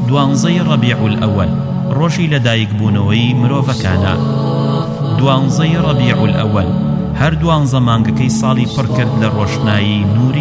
دوانزەی ڕەبیع الأول ڕۆژی لەدایکبوونەوەی مرۆڤەکانە. دوانزەی ڕەبیع الأول هەر دوانزە مانگەکەی ساڵی پڕ کرد لە ڕۆشنایی نووری